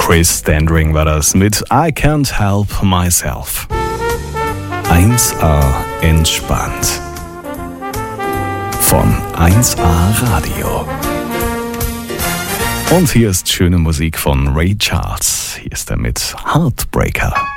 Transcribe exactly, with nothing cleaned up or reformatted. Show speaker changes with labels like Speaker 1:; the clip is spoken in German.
Speaker 1: Chris Standring war das mit I Can't Help Myself. eins A entspannt. Von eins A Radio. Und hier ist schöne Musik von Ray Charles. Hier ist er mit Heartbreaker.